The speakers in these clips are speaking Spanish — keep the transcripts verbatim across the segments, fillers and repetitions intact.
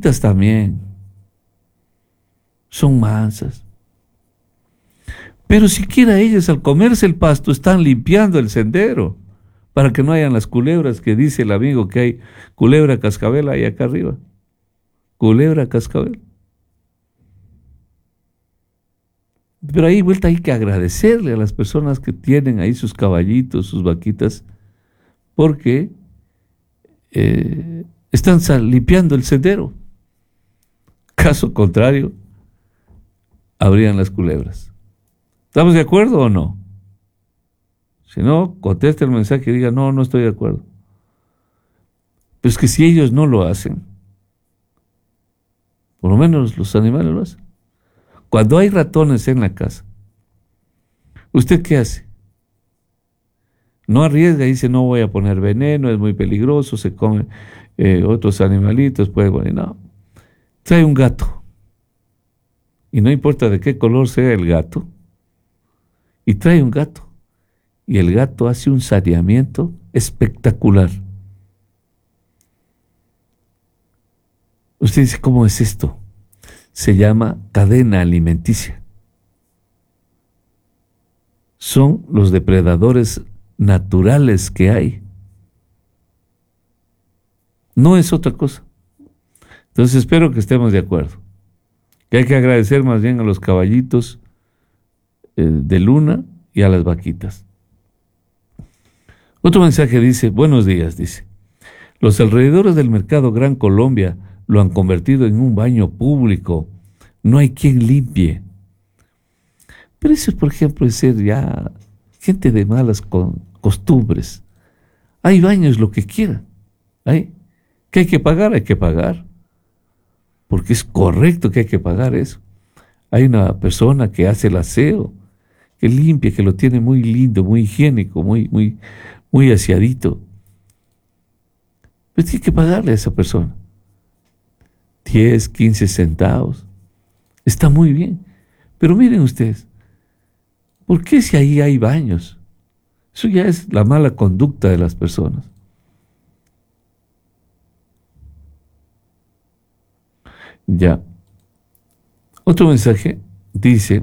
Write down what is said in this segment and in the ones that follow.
vaquitas también son mansas. Pero siquiera ellas al comerse el pasto están limpiando el sendero para que no hayan las culebras que dice el amigo que hay culebra cascabel ahí acá arriba. Culebra cascabel. Pero ahí vuelta hay que agradecerle a las personas que tienen ahí sus caballitos, sus vaquitas, porque eh, están limpiando el sendero. Caso contrario, habrían las culebras. ¿Estamos de acuerdo o no? Si no, conteste el mensaje y diga, no, no estoy de acuerdo. Pero es que si ellos no lo hacen, por lo menos los animales lo hacen. Cuando hay ratones en la casa, ¿usted qué hace? No arriesga, dice, no voy a poner veneno, es muy peligroso, se comen eh, otros animalitos, puede poner, no. Trae un gato, y no importa de qué color sea el gato, y trae un gato, y el gato hace un saneamiento espectacular. Usted dice, ¿cómo es esto? Se llama cadena alimenticia. Son los depredadores naturales que hay. No es otra cosa. Entonces espero que estemos de acuerdo. Que hay que agradecer más bien a los caballitos eh, de luna y a las vaquitas. Otro mensaje dice, buenos días, dice. Los alrededores del mercado Gran Colombia lo han convertido en un baño público. No hay quien limpie. Pero eso, por ejemplo, es ser ya gente de malas con, costumbres. Hay baños, lo que quieran. ¿Hay? ¿Que hay que pagar? Hay que pagar. Porque es correcto que hay que pagar eso. Hay una persona que hace el aseo, que limpia, que lo tiene muy lindo, muy higiénico, muy, muy, muy aseadito. Pues tiene que pagarle a esa persona. diez, quince centavos. Está muy bien. Pero miren ustedes, ¿por qué si ahí hay baños? Eso ya es la mala conducta de las personas. Ya. Otro mensaje dice,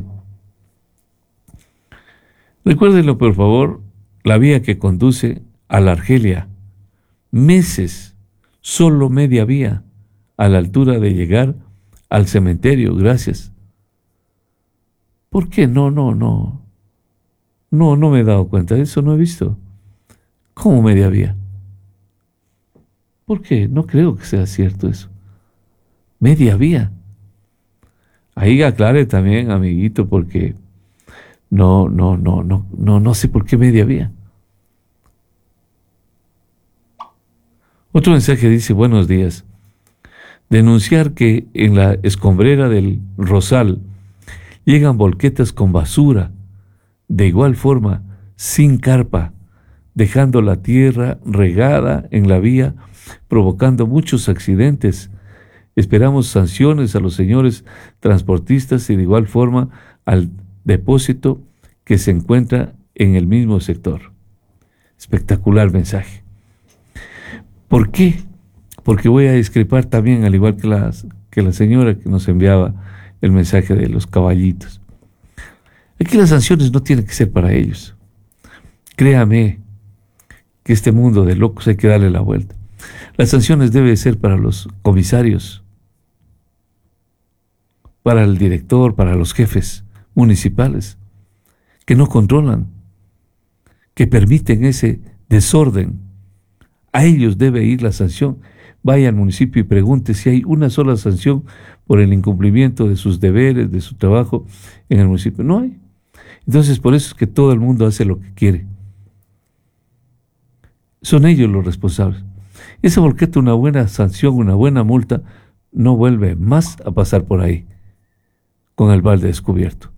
recuérdenlo por favor, la vía que conduce a la Argelia. Meses, solo media vía, a la altura de llegar al cementerio, gracias. ¿Por qué? No, no, no. No, no me he dado cuenta de eso, no he visto. ¿Cómo media vía? ¿Por qué? No creo que sea cierto eso. Media vía. Ahí aclare también, amiguito, porque no, no, no, no, no, no sé por qué media vía. Otro mensaje dice, buenos días. Denunciar que en la escombrera del Rosal llegan volquetas con basura, de igual forma, sin carpa, dejando la tierra regada en la vía, provocando muchos accidentes. Esperamos sanciones a los señores transportistas y de igual forma al depósito que se encuentra en el mismo sector. Espectacular mensaje. ¿Por qué? Porque voy a discrepar también, al igual que, las, que la señora que nos enviaba el mensaje de los caballitos. Aquí las sanciones no tienen que ser para ellos. Créame que este mundo de locos hay que darle la vuelta. Las sanciones deben ser para los comisarios, para el director, para los jefes municipales, que no controlan, que permiten ese desorden. A ellos debe ir la sanción. Vaya al municipio y pregunte si hay una sola sanción por el incumplimiento de sus deberes, de su trabajo en el municipio. No hay. Entonces, por eso es que todo el mundo hace lo que quiere. Son ellos los responsables. Esa volqueta, una buena sanción, una buena multa, no vuelve más a pasar por ahí con el balde descubierto.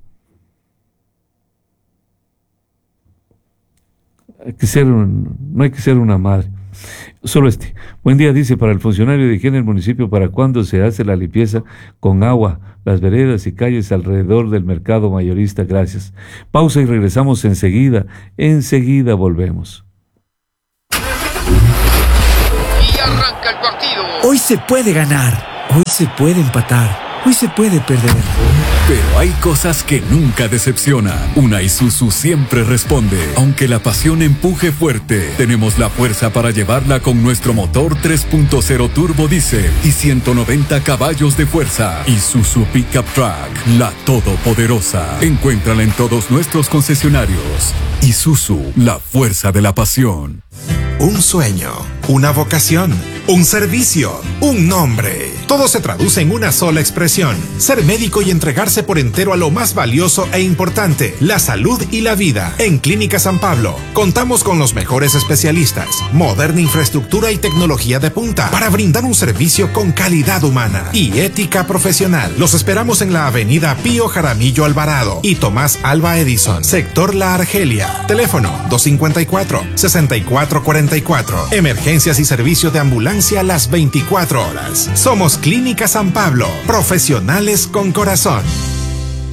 Hay que ser un, no hay que ser una madre. Solo este. Buen día, dice, para el funcionario de higiene del municipio, ¿para cuándo se hace la limpieza con agua, las veredas y calles alrededor del mercado mayorista? Gracias. Pausa y regresamos enseguida. Enseguida volvemos. Y arranca el partido. Hoy se puede ganar. Hoy se puede empatar, hoy se puede perder. Pero hay cosas que nunca decepcionan. Una Isuzu siempre responde. Aunque la pasión empuje fuerte, tenemos la fuerza para llevarla con nuestro motor tres punto cero turbo diésel y ciento noventa caballos de fuerza. Isuzu Pickup Truck, la todopoderosa. Encuéntrala en todos nuestros concesionarios. Isuzu, la fuerza de la pasión. Un sueño, una vocación, un servicio, un nombre. Todo se traduce en una sola expresión: ser médico y entregarse por entero a lo más valioso e importante, la salud y la vida. En Clínica San Pablo contamos con los mejores especialistas, moderna infraestructura y tecnología de punta para brindar un servicio con calidad humana y ética profesional. Los esperamos en la avenida Pío Jaramillo Alvarado y Tomás Alba Edison, sector La Argelia. Teléfono dos cinco cuatro, seis cuatro cuatro cuatro. Emergencias y servicio de ambulancia las veinticuatro horas. Somos Clínica San Pablo, profesionales con corazón.